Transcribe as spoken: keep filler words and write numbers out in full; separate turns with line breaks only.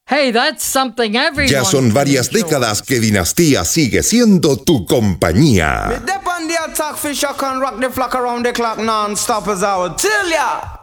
Hey, that's something everyone
Ya son varias
can enjoy.
décadas que Dinastía sigue siendo tu compañía.
Dep on the attack, fish, I can rock the flock around the clock non-stop as I would tell ya.